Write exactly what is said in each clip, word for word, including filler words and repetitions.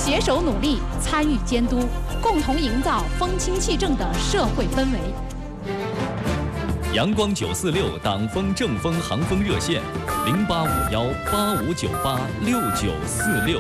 携手努力，参与监督，共同营造风清气正的社会氛围。 阳光九四六党风正风航风热线：零八五幺八五九八六九四六。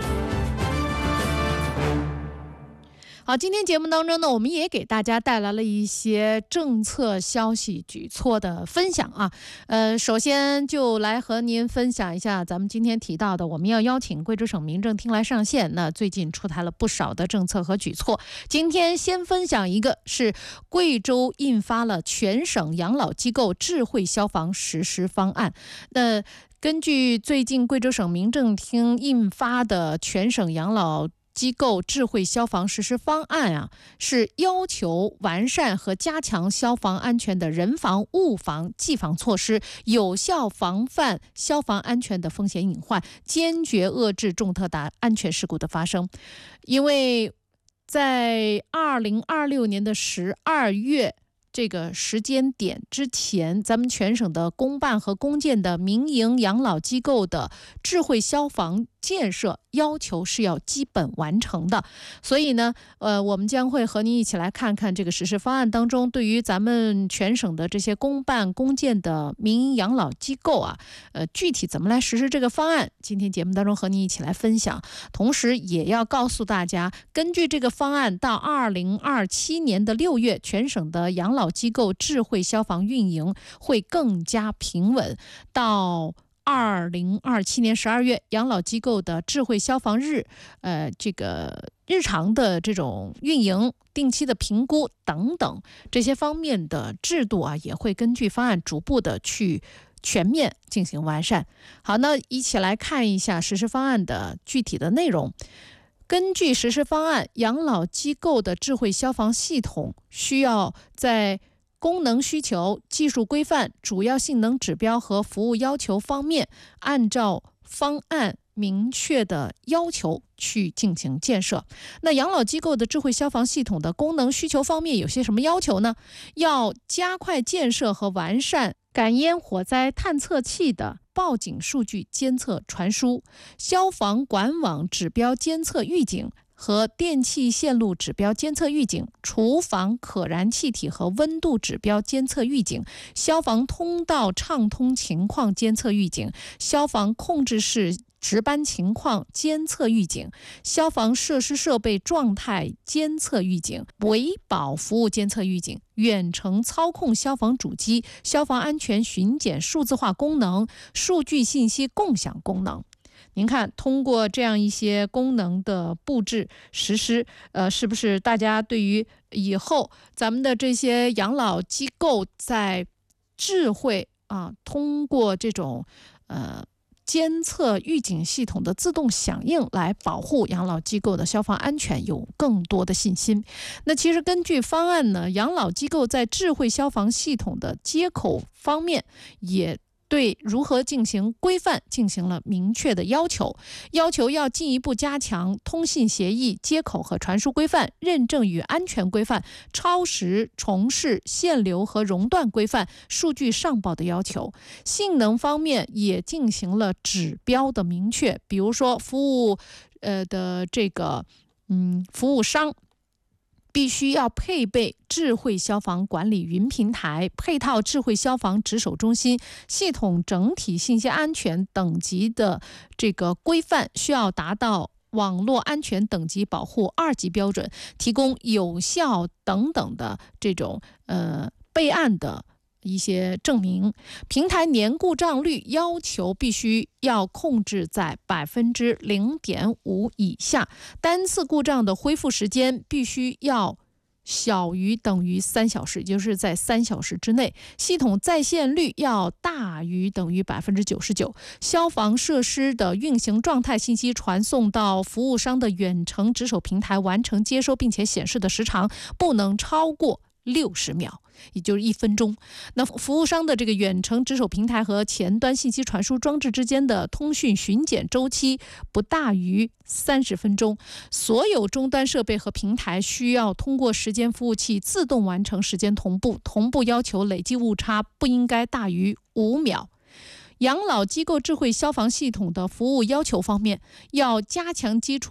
好，今天节目当中呢，我们也给大家带来了一些政策消息举措的分享啊。呃，首先就来和您分享一下咱们今天提到的，我们要邀请贵州省民政厅来上线。那最近出台了不少的政策和举措。今天先分享一个，是贵州印发了全省养老机构智慧消防实施方案。那根据最近贵州省民政厅印发的全省养老机构智慧消防实施方案啊，是要求完善和加强消防安全的人防、物防、技防措施，有效防范消防安全的风险隐患，坚决遏制重特大安全事故的发生。因为在二零二六年的十二月这个时间点之前，咱们全省的公办和公建的民营养老机构的智慧消防建设要求是要基本完成的，所以呢，呃，我们将会和您一起来看看这个实施方案当中，对于咱们全省的这些公办公建的民营养老机构啊，呃，具体怎么来实施这个方案，今天节目当中和您一起来分享。同时也要告诉大家，根据这个方案，到二零二七年的六月，全省的养老机构智慧消防运营会更加平稳。到二零二七年十二月，养老机构的智慧消防日，呃，这个日常的这种运营、定期的评估等等这些方面的制度啊，也会根据方案逐步的去全面进行完善。好，那一起来看一下实施方案的具体的内容。根据实施方案，养老机构的智慧消防系统需要在功能需求、技术规范、主要性能指标和服务要求方面，按照方案明确的要求去进行建设。那养老机构的智慧消防系统的功能需求方面有些什么要求呢？要加快建设和完善感烟火灾探测器的报警数据监测传输、消防管网指标监测预警和电气线路指标监测预警、厨房可燃气体和温度指标监测预警、消防通道畅通情况监测预警、消防控制室值班情况监测预警、消防设施设备状态监测预警、维保服务监测预警、远程操控消防主机、消防安全巡检数字化功能、数据信息共享功能。您看，通过这样一些功能的布置实施，呃，是不是大家对于以后咱们的这些养老机构在智慧啊，通过这种呃监测预警系统的自动响应来保护养老机构的消防安全有更多的信心？那其实根据方案呢，养老机构在智慧消防系统的接口方面也对如何进行规范进行了明确的要求，要求要进一步加强通信协议、接口和传输规范、认证与安全规范、超时、重试、限流和熔断规范、数据上报的要求。性能方面也进行了指标的明确，比如说服务呃的这个嗯服务商必须要配备智慧消防管理云平台、配套智慧消防值守中心、系统整体信息安全等级的这个规范，需要达到网络安全等级保护二级标准，提供有效等等的这种呃备案的一些证明。平台年故障率要求必须要控制在百分之零点五以下，单次故障的恢复时间必须要小于等于三小时，也就是在三小时之内。系统在线率要大于等于百分之九十九。消防设施的运行状态信息传送到服务商的远程值守平台，完成接收并且显示的时长不能超过六十秒，也就是一分钟。那服务商的这个远程值守平台和前端信息传输装置之间的通讯巡检周期不大于三十分钟。所有终端设备和平台需要通过时间服务器自动完成时间同步，同步要求累计误差不应该大于五秒。养老机构智慧消防系统的服务要求方面，要加强基础